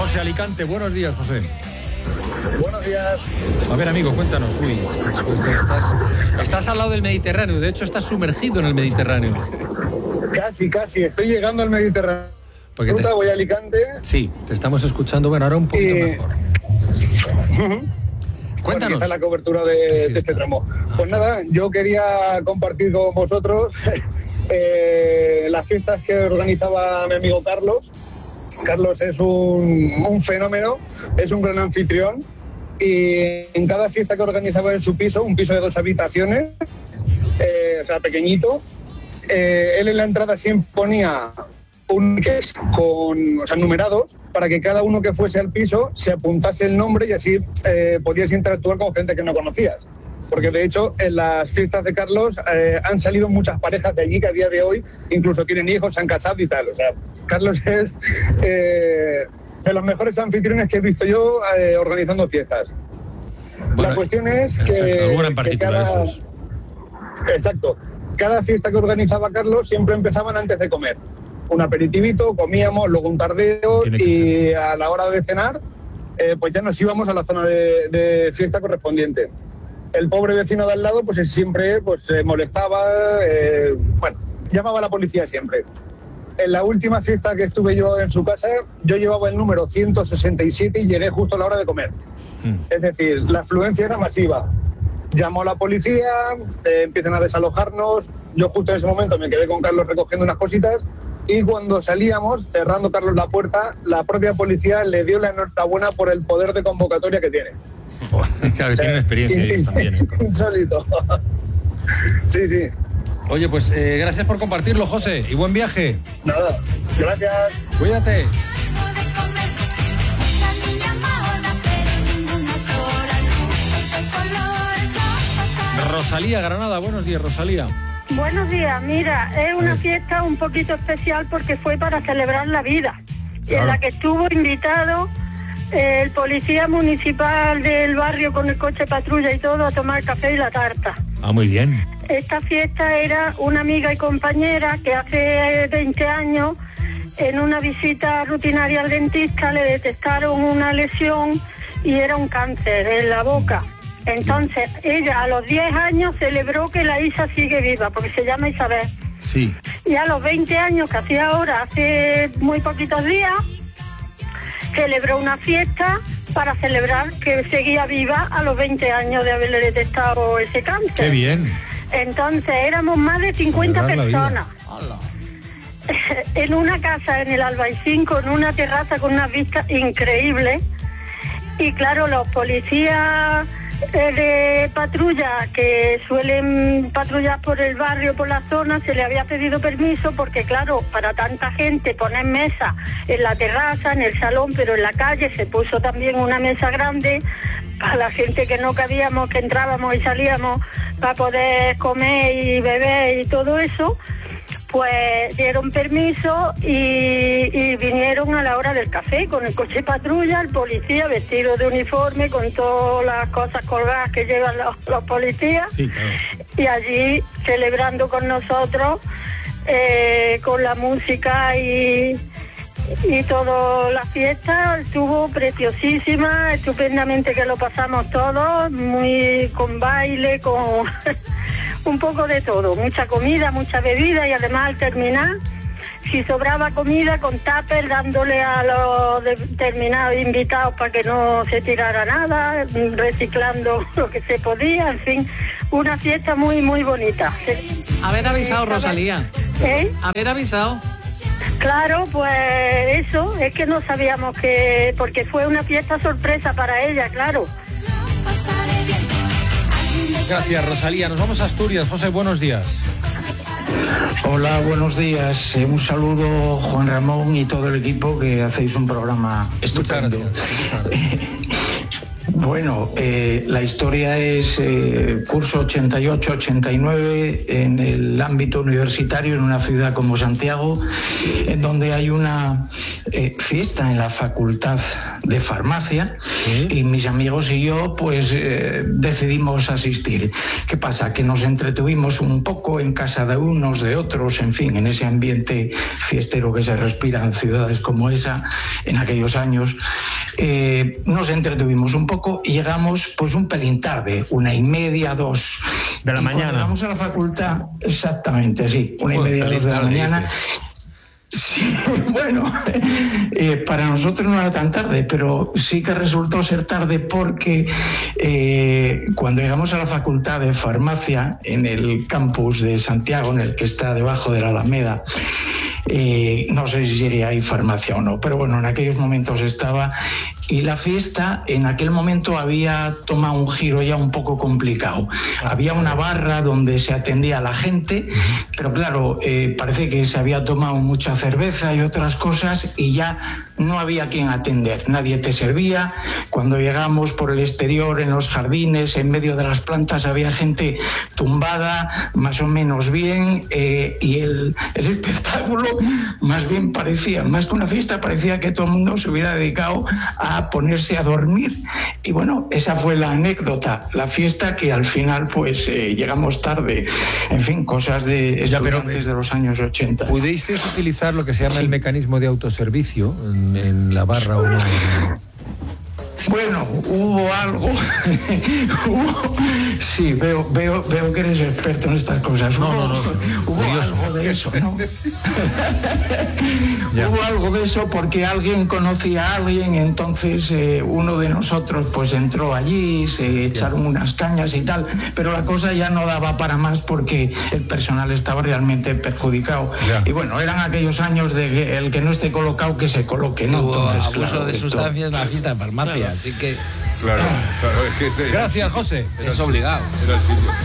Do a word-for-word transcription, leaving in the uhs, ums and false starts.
José Alicante. Buenos días, José. Buenos días. A ver, amigo, cuéntanos. Uy, estás, estás al lado del Mediterráneo. De hecho, estás sumergido en el Mediterráneo. Casi, casi. Estoy llegando al Mediterráneo. Porque te... voy a Alicante. Sí, te estamos escuchando. Bueno, ahora un poquito y... mejor. Cuéntanos. Está la cobertura de, de este tramo. Pues nada, yo quería compartir con vosotros eh, las fiestas que organizaba mi amigo Carlos. Carlos es un, un fenómeno, es un gran anfitrión y en cada fiesta que organizaba en su piso, un piso de dos habitaciones, eh, o sea, pequeñito, eh, él en la entrada siempre ponía un tickets con, o sea, numerados para que cada uno que fuese al piso se apuntase el nombre y así eh, podías interactuar con gente que no conocías. Porque de hecho en las fiestas de Carlos eh, han salido muchas parejas de allí que a día de hoy incluso tienen hijos, se han casado y tal. O sea, Carlos es eh, de los mejores anfitriones que he visto yo eh, organizando fiestas. Bueno, la cuestión es que, alguna en particular, que cada, eso es. Exacto, cada fiesta que organizaba Carlos siempre empezaban antes de comer. Un aperitivito, comíamos, luego un tardeo y a la hora de cenar eh, pues ya nos íbamos a la zona de, de fiesta correspondiente. El pobre vecino de al lado pues siempre pues, se molestaba, eh, bueno, llamaba a la policía siempre. En la última fiesta que estuve yo en su casa, yo llevaba el número ciento sesenta y siete y llegué justo a la hora de comer. Mm. Es decir, la afluencia era masiva. Llamó a la policía, eh, empiezan a desalojarnos, yo justo en ese momento me quedé con Carlos recogiendo unas cositas y cuando salíamos, cerrando Carlos la puerta, la propia policía le dio la enhorabuena por el poder de convocatoria que tiene. Claro, o sea, tienen experiencia ahí también. ¿eh? Insólito. Sí, sí. Oye, pues eh, gracias por compartirlo, José, y buen viaje. Nada, gracias. Cuídate. Rosalía, Granada, buenos días, Rosalía. Buenos días, mira, es una fiesta un poquito especial porque fue para celebrar la vida, claro. En la que estuvo invitado el policía municipal del barrio con el coche patrulla y todo a tomar café y la tarta. Ah, muy bien. Esta fiesta era una amiga y compañera que hace veinte años, en una visita rutinaria al dentista, le detectaron una lesión y era un cáncer en la boca. Entonces, ella a los diez años celebró que la Isa sigue viva, porque se llama Isabel. Sí. Y a los veinte años, que hacía ahora, hace muy poquitos días, celebró una fiesta para celebrar que seguía viva a los veinte años de haberle detectado ese cáncer. ¡Qué bien! Entonces, éramos más de cincuenta personas. En una casa en el Albaicín, con una terraza con unas vistas increíbles. Y claro, los policías de patrulla que suelen patrullar por el barrio, por la zona, se le había pedido permiso porque claro, para tanta gente poner mesa en la terraza, en el salón, pero en la calle se puso también una mesa grande para la gente que no cabíamos, que entrábamos y salíamos para poder comer y beber y todo eso. Pues dieron permiso y, y vinieron a la hora del café con el coche patrulla, el policía vestido de uniforme con todas las cosas colgadas que llevan los, los policías. Sí, claro. Y allí celebrando con nosotros eh, con la música y, y toda la fiesta. Estuvo preciosísima, estupendamente que lo pasamos todos, muy con baile, con... un poco de todo, mucha comida, mucha bebida y además al terminar, si sobraba comida con tupper dándole a los determinados invitados para que no se tirara nada, reciclando lo que se podía, en fin, una fiesta muy muy bonita. Haber avisado, eh, Rosalía. ¿Eh? Haber avisado. Claro, pues eso, es que no sabíamos que, porque fue una fiesta sorpresa para ella, claro. Gracias, Rosalía. Nos vamos a Asturias. José, buenos días. Hola, buenos días. Un saludo, Juan Ramón y todo el equipo, que hacéis un programa estupendo. Muchas gracias. Muchas gracias. Bueno, eh, la historia es eh, curso ochenta y ocho ochenta y nueve en el ámbito universitario en una ciudad como Santiago, en donde hay una eh, fiesta en la Facultad de Farmacia, ¿sí? Y mis amigos y yo pues eh, decidimos asistir. ¿Qué pasa? Que nos entretuvimos un poco en casa de unos, de otros, en fin, en ese ambiente fiestero que se respira en ciudades como esa en aquellos años. Eh, nos entretuvimos un poco y llegamos pues un pelín tarde, una y media, dos. De la y mañana. Cuando llegamos a la facultad, exactamente, sí, una y media, dos de la mañana. Dices. Sí, bueno, eh, para nosotros no era tan tarde, pero sí que resultó ser tarde porque eh, cuando llegamos a la Facultad de Farmacia, en el campus de Santiago, en el que está debajo de la Alameda, eh, no sé si sería ahí farmacia o no, pero bueno, en aquellos momentos estaba, y la fiesta en aquel momento había tomado un giro ya un poco complicado. Había una barra donde se atendía a la gente, pero claro, eh, parece que se había tomado mucha cerveza y otras cosas y ya no había quien atender, nadie te servía. Cuando llegamos por el exterior, en los jardines, en medio de las plantas, había gente tumbada, más o menos bien, eh, y el, el espectáculo más bien parecía, más que una fiesta, parecía que todo el mundo se hubiera dedicado a ponerse a dormir. Y bueno, esa fue la anécdota, la fiesta que al final pues eh, llegamos tarde, en fin, cosas de estudiantes de los años ochenta. ¿Pudisteis utilizar lo que se llama sí. el mecanismo de autoservicio en, en la barra o no? Bueno, hubo algo. hubo, sí, veo, veo, veo que eres experto en estas cosas. No, hubo, no, no. Hubo Dios. algo de eso, ¿no? Hubo algo de eso porque alguien conocía a alguien, entonces eh, uno de nosotros pues entró allí, se echaron ya. unas cañas y tal, pero la cosa ya no daba para más porque el personal estaba realmente perjudicado. Ya. Y bueno, eran aquellos años de que el que no esté colocado que se coloque, ¿no? Sí, entonces, abuso claro, de esto... sustancias en la fiesta de farmacia. Así que... Claro, claro, es que Gracias, José. Es obligado. Era el sitio.